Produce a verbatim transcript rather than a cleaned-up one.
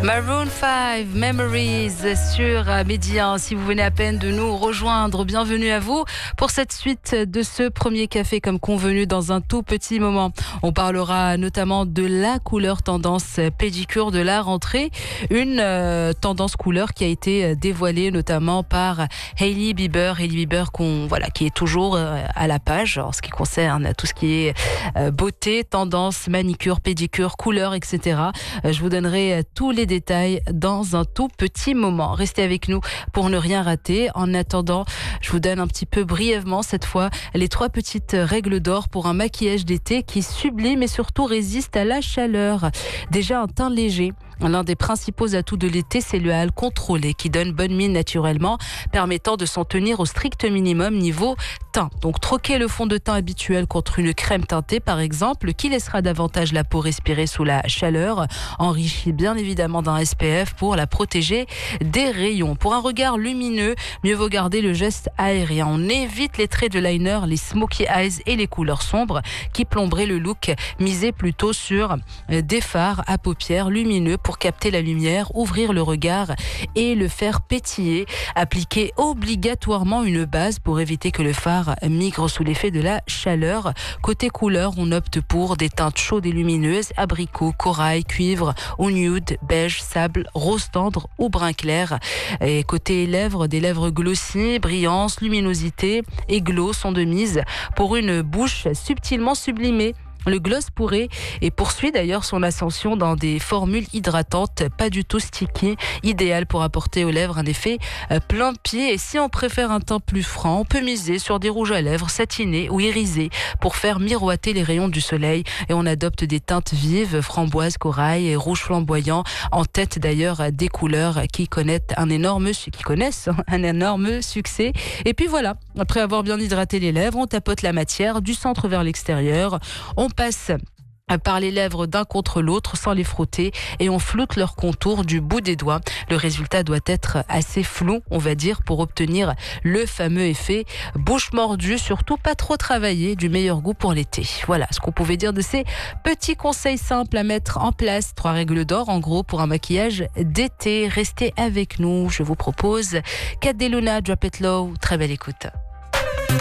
Maroon cinq, Memories sur Média. Si vous venez à peine de nous rejoindre, bienvenue à vous pour cette suite de ce premier café comme convenu dans un tout petit moment. On parlera notamment de la couleur tendance pédicure de la rentrée, une euh, tendance couleur qui a été dévoilée notamment par Hailey Bieber. Hailey Bieber qu'on, voilà, qui est toujours euh, à la page en ce qui concerne tout ce qui est euh, beauté, tendance, manicure, pédicure, couleur, et cetera. Euh, je vous donnerai euh, tous les détails dans un tout petit moment. Restez avec nous pour ne rien rater. En attendant, je vous donne un petit peu brièvement cette fois les trois petites règles d'or pour un maquillage d'été qui sublime et surtout résiste à la chaleur. Déjà un teint léger. L'un des principaux atouts de l'été, c'est le hâle contrôlé qui donne bonne mine naturellement, permettant de s'en tenir au strict minimum niveau teint. Donc troquez le fond de teint habituel contre une crème teintée par exemple, qui laissera davantage la peau respirer sous la chaleur, enrichie bien évidemment d'un S P F pour la protéger des rayons. Pour un regard lumineux, mieux vaut garder le geste aérien. On évite les traits de liner, les smoky eyes et les couleurs sombres qui plomberaient le look. Misez plutôt sur des fards à paupières lumineux pour capter la lumière, ouvrir le regard et le faire pétiller. Appliquez obligatoirement une base pour éviter que le fard migre sous l'effet de la chaleur. Côté couleur, on opte pour des teintes chaudes et lumineuses, abricot, corail, cuivre ou nude, beige, sable, rose tendre ou brun clair. Et côté lèvres, des lèvres glossy, brillance, luminosité et glow sont de mise pour une bouche subtilement sublimée. Le gloss pourrait et poursuit d'ailleurs son ascension dans des formules hydratantes, pas du tout sticky, idéal pour apporter aux lèvres un effet plein de pied. Et si on préfère un teint plus franc, on peut miser sur des rouges à lèvres satinés ou irisés pour faire miroiter les rayons du soleil. Et on adopte des teintes vives, framboise, corail et rouge flamboyant, en tête d'ailleurs des couleurs qui connaissent un énorme, qui connaissent un énorme succès. Et puis voilà, après avoir bien hydraté les lèvres, on tapote la matière du centre vers l'extérieur. On passe par les lèvres d'un contre l'autre sans les frotter et on floute leur contour du bout des doigts. Le résultat doit être assez flou, on va dire, pour obtenir le fameux effet bouche mordue, surtout pas trop travaillé, du meilleur goût pour l'été. Voilà ce qu'on pouvait dire de ces petits conseils simples à mettre en place. Trois règles d'or en gros pour un maquillage d'été. Restez avec nous, je vous propose Cat de Luna, Drop It Low. Très belle écoute.